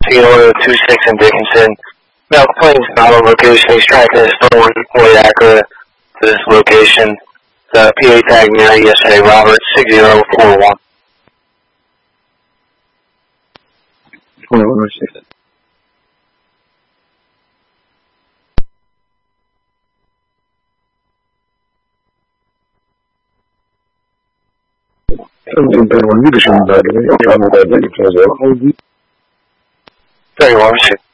Kilo 26 in Dickinson. Now, plane's not on location. He's trying to store Lloyd Acura to this location. The PA tagged me out yesterday, Robert 6041. Hold on, let's see. Very well received.